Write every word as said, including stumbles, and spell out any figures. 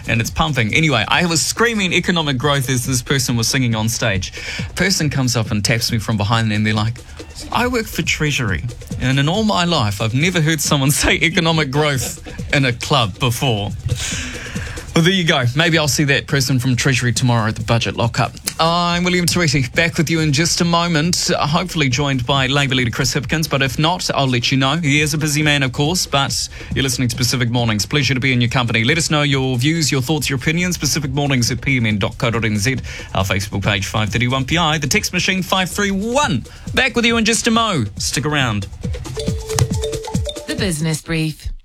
and it's pumping. Anyway, I was screaming economic growth as this person was singing on stage. Person comes up and taps me from behind and they're like, I work for Treasury, and in all my life, I've never heard someone say economic growth in a club before. Well, there you go. Maybe I'll see that person from Treasury tomorrow at the budget lockup. I'm William Torretti, back with you in just a moment, uh, hopefully joined by Labour leader Chris Hipkins, but if not, I'll let you know. He is a busy man, of course, but you're listening to Pacific Mornings. Pleasure to be in your company. Let us know your views, your thoughts, your opinions. Pacific Mornings at p m n dot co dot n z, our Facebook page five thirty-one P I, the text machine five three one. Back with you in just a mo. Stick around. The Business Brief.